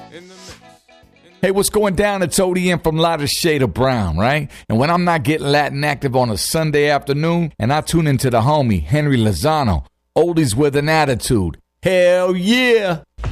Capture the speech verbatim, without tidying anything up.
In the mix. Hey, what's going down? It's O D M from Lighter Shade of Brown, right? And when I'm not getting Latin active on a Sunday afternoon, and I tune into the homie, Henry Lozano, oldies with an attitude. Hell yeah!